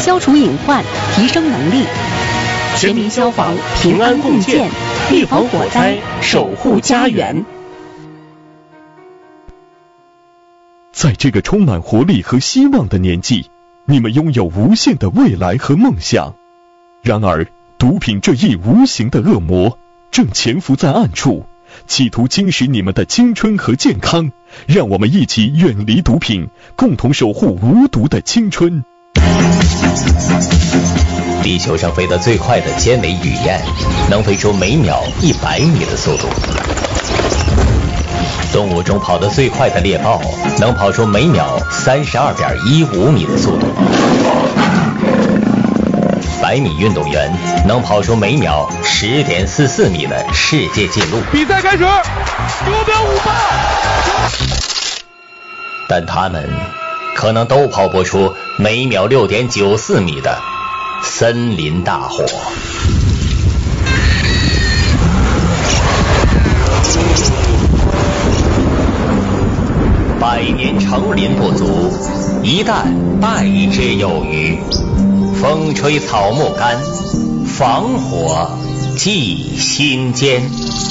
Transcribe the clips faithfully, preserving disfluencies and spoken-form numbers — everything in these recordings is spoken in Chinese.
消除隐患，提升能力。全民消防，平安共建，预防火灾，守护家园。 在这个充满活力和希望的年纪，你们拥有无限的未来和梦想。然而，毒品这一无形的恶魔正潜伏在暗处，企图侵蚀你们的青春和健康。让我们一起远离毒品，共同守护无毒的青春。 地球上飞得最快的尖尾雨燕，能飞出每秒一百米的速度。动物中跑得最快的猎豹，能跑出每秒三十二点一五米的速度。百米运动员能跑出每秒十点四四米的世界纪录。 比赛开始，九秒五八。 但他们可能都跑不出每秒六点九四米的森林大火。百年成林不足，一旦败之有余。风吹草木干，防火记心间。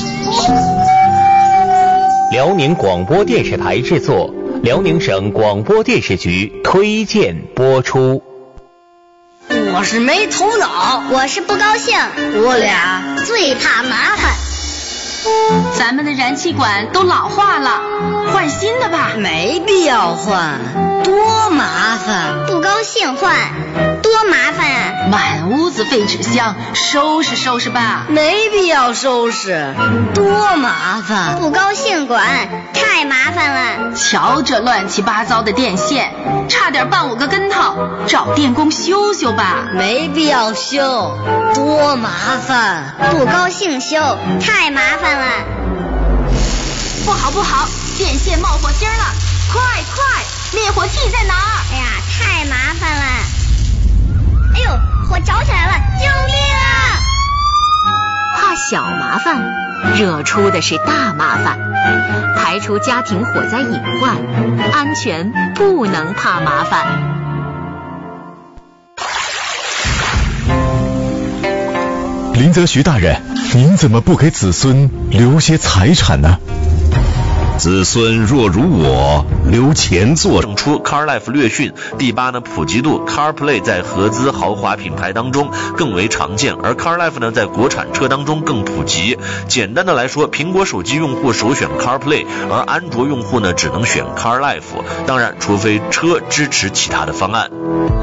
辽宁广播电视台制作，辽宁省广播电视局推荐播出。 我是没头脑， 我是不高兴， 我俩最怕麻烦。 咱们的燃气管都老化了，换新的吧。 没必要换，多麻烦。 不高兴换，多麻烦啊！ 满屋子废纸箱，收拾收拾吧。 没必要收拾，多麻烦。 不高兴管，太麻烦了。 瞧这乱七八糟的电线，差点绊我个跟头，找电工修修吧。 没必要修，多麻烦。 不高兴修，太麻烦了。 不好不好，电线冒火星了，快快，灭火器在哪儿？ 哎呀，太麻烦了。哎呦，火着起来了，救命啊！ 怕小麻烦，惹出的是大麻烦。排除家庭火灾隐患，安全不能怕麻烦。 林则徐大人，您怎么不给子孙留些财产呢？ 子孙若如我，留钱做。整出 CarLife 略逊。第八呢，普及度 CarPlay 在合资豪华品牌当中更为常见，而 CarLife 呢在国产车当中更普及。简单的来说，苹果手机用户首选 CarPlay， 而安卓用户呢只能选 CarLife。当然，除非车支持其他的方案。